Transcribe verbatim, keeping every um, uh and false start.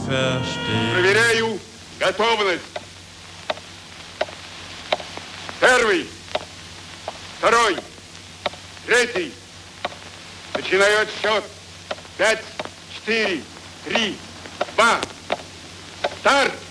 verstehen. Проверяю готовность. Первый, второй, третий. Начинаю отсчет. Пять, четыре, три, два. Старт!